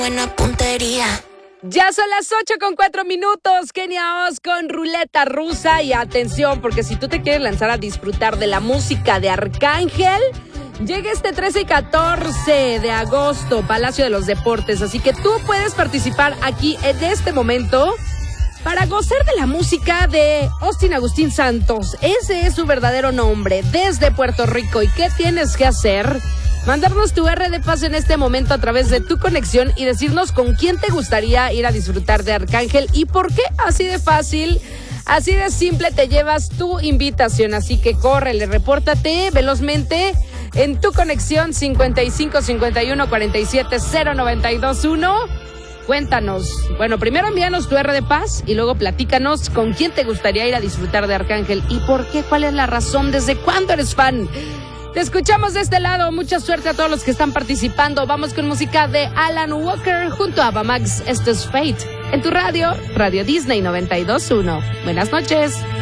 Buena puntería. Ya son las 8:04. Kenia Os con Ruleta Rusa. Y atención, porque si tú te quieres lanzar a disfrutar de la música de Arcángel, llega este 13 y 14 de agosto, Palacio de los Deportes. Así que tú puedes participar aquí en este momento para gozar de la música de Austin Agustín Santos. Ese es su verdadero nombre, desde Puerto Rico. ¿Y qué tienes que hacer? Mandarnos tu R de paso en este momento a través de tu conexión y decirnos con quién te gustaría ir a disfrutar de Arcángel y por qué. Así de fácil, así de simple te llevas tu invitación. Así que córrele, repórtate velozmente en tu conexión 55 51 47 0921. Cuéntanos. Bueno, primero envíanos tu R de paz y luego platícanos con quién te gustaría ir a disfrutar de Arcángel y por qué, cuál es la razón, desde cuándo eres fan. Te escuchamos de este lado. Mucha suerte a todos los que están participando. Vamos con música de Alan Walker junto a Ava Max. Esto es Fate en tu radio, Radio Disney 92.1. Buenas noches.